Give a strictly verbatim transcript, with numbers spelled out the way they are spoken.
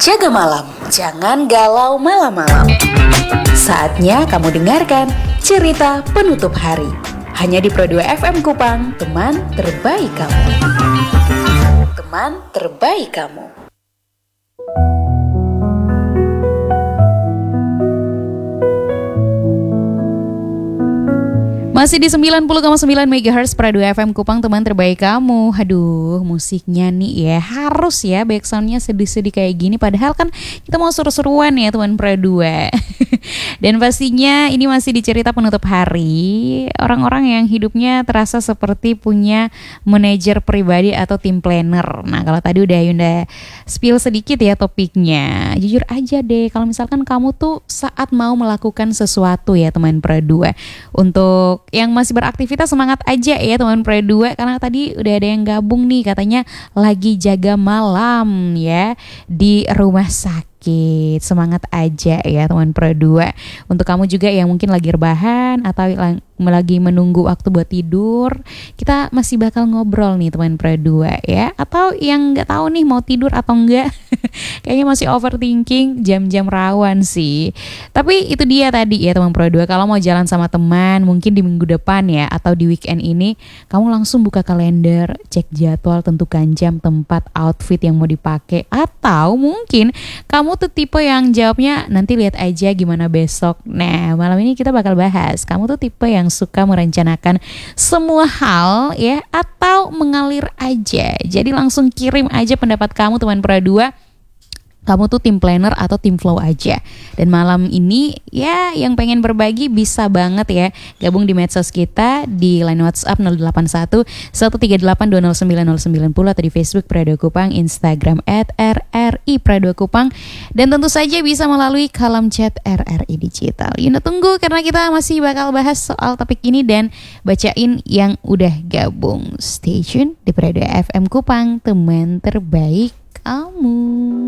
jaga malam, jangan galau malam-malam. Saatnya kamu dengarkan cerita penutup hari. Hanya di Pro dua F M Kupang, teman terbaik kamu. Teman terbaik kamu. Masih di sembilan puluh koma sembilan megahertz Pro dua F M Kupang, teman terbaik kamu. Aduh, musiknya nih ya harus ya backsoundnya sedih-sedih kayak gini. Padahal kan kita mau seru-seruan ya teman Pro dua. Dan pastinya ini masih di cerita penutup hari. Orang-orang yang hidupnya terasa seperti punya manajer pribadi atau tim planner. Nah, kalau tadi udah Yunda spill sedikit ya topiknya. Jujur aja deh, kalau misalkan kamu tuh saat mau melakukan sesuatu ya teman Pro dua, untuk yang masih beraktivitas semangat aja ya teman Pro dua, karena tadi udah ada yang gabung nih katanya lagi jaga malam ya di rumah sakit. Semangat aja ya teman Pro dua. Untuk kamu juga yang mungkin lagi rebahan atau lagi menunggu waktu buat tidur, kita masih bakal ngobrol nih teman Pro dua ya. Atau yang nggak tahu nih mau tidur atau enggak, kayaknya masih overthinking, jam-jam rawan sih. Tapi itu dia tadi ya teman Pro dua, kalau mau jalan sama teman mungkin di minggu depan ya atau di weekend ini, kamu langsung buka kalender, cek jadwal, tentukan jam, tempat, outfit yang mau dipakai. Atau mungkin kamu tuh tipe yang jawabnya nanti lihat aja gimana besok. Nah, malam ini kita bakal bahas, kamu tuh tipe yang suka merencanakan semua hal ya atau mengalir aja. Jadi langsung kirim aja pendapat kamu teman Pro dua. Kamu tuh tim planner atau tim flow aja. Dan malam ini ya yang pengen berbagi bisa banget ya gabung di medsos kita di line WhatsApp nol delapan satu satu tiga delapan dua nol sembilan nol sembilan nol atau di Facebook Pro dua Kupang, Instagram at R R I Pro dua Kupang, dan tentu saja bisa melalui kolom chat R R I Digital. Yuna tunggu karena kita masih bakal bahas soal topik ini dan bacain yang udah gabung. Stay tune di Pro dua F M Kupang, teman terbaik kamu.